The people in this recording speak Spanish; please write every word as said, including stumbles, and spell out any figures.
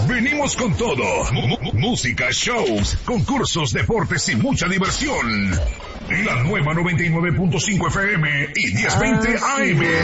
Venimos con todo. M- m- música, shows, concursos, deportes y mucha diversión. La nueva noventa y nueve punto cinco F M y diez veinte A M.